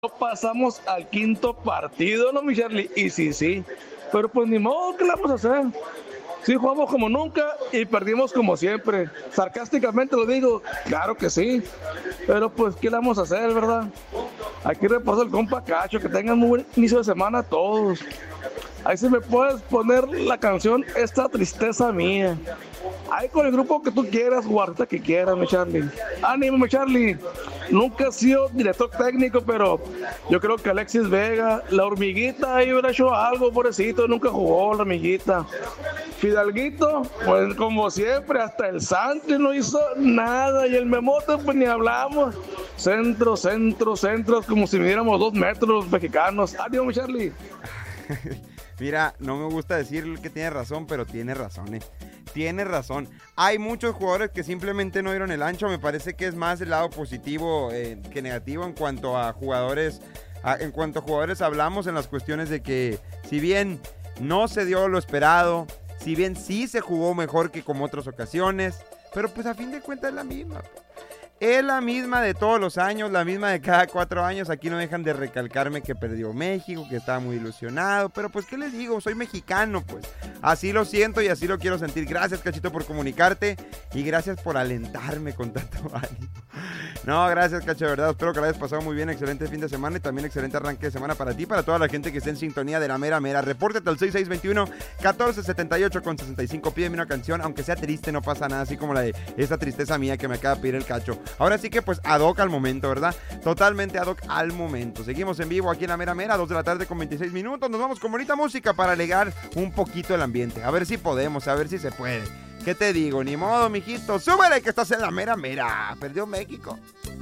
pasamos al quinto partido, ¿no, mi Charlie? Y sí, pero pues ni modo, ¿qué le vamos a hacer? Sí, jugamos como nunca y perdimos como siempre. Sarcásticamente lo digo, claro que sí, pero pues, ¿qué le vamos a hacer, verdad? Aquí reposa el compa Cacho, que tengan muy buen inicio de semana todos. Ahí si me puedes poner la canción Esta tristeza mía. Ahí con el grupo que tú quieras, guarda que quieras, mi Charlie. Ánimo, mi Charlie. Nunca he sido director técnico, pero yo creo que Alexis Vega, la hormiguita ahí hubiera hecho algo, pobrecito, nunca jugó la hormiguita. Fidalguito, pues como siempre, hasta el Santos no hizo nada y el Memote, pues ni hablamos. Centros, como si midiéramos 2 metros los mexicanos. Adiós, mi Charlie. Mira, no me gusta decir que tiene razón, pero tiene razón, Tiene razón. Hay muchos jugadores que simplemente no dieron el ancho. Me parece que es más el lado positivo que negativo en cuanto a jugadores. En cuanto a jugadores hablamos en las cuestiones de que si bien no se dio lo esperado, si bien sí se jugó mejor que como otras ocasiones, pero pues a fin de cuentas es la misma. Es la misma de todos los años, la misma de cada 4 años. Aquí no dejan de recalcarme que perdió México, que estaba muy ilusionado. Pero pues, ¿qué les digo? Soy mexicano, pues. Así lo siento y así lo quiero sentir. Gracias, Cachito, por comunicarte. Y gracias por alentarme con tanto ánimo. No, gracias, Cacho, de verdad. Espero que la hayas pasado muy bien. Excelente fin de semana y también excelente arranque de semana para ti, para toda la gente que esté en sintonía de la mera mera. Repórtate al 6621-1478-65. Pídeme una canción, aunque sea triste, no pasa nada. Así como la de esta tristeza mía que me acaba de pedir el Cacho. Ahora sí que pues ad hoc al momento, ¿verdad? Totalmente ad hoc al momento. Seguimos en vivo aquí en la mera mera, 2 de la tarde con 26 minutos. Nos vamos con bonita música para alegar un poquito el ambiente. A ver si podemos, a ver si se puede. ¿Qué te digo? Ni modo, mijito. Súbele que estás en la mera mera. Perdió México.